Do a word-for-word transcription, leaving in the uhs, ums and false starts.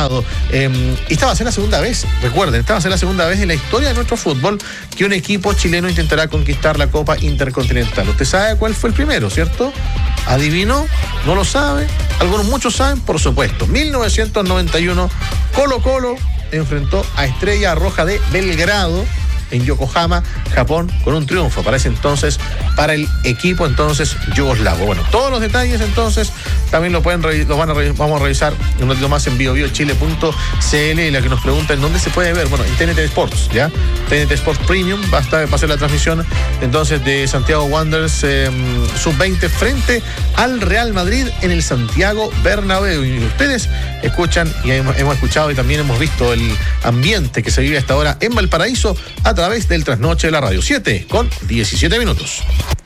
pasado. Eh, y esta va a ser la segunda vez, recuerden, esta va a ser la segunda vez en la historia de nuestro fútbol que un equipo chileno intentará conquistar la Copa Intercontinental. Usted sabe cuál fue el primero, ¿cierto? ¿Adivinó? ¿No lo sabe? Algunos, muchos saben, por supuesto. mil novecientos noventa y uno, Colo Colo enfrentó a Estrella Roja de Belgrado en Yokohama, Japón, con un triunfo para ese entonces, para el equipo entonces yugoslavo. Bueno, todos los detalles entonces también lo pueden lo van a vamos a revisar un ratito más en bio bio chile punto c l. Y la que nos pregunta en dónde se puede ver, bueno, en T N T Sports, ¿ya? T N T Sports Premium va a, estar, va a ser la transmisión entonces de Santiago Wanderers eh, sub veinte frente al Real Madrid en el Santiago Bernabéu. Y ustedes escuchan y hemos, hemos escuchado y también hemos visto el ambiente que se vive hasta ahora en Valparaíso a través del Trasnoche de la Radio. siete con diecisiete minutos.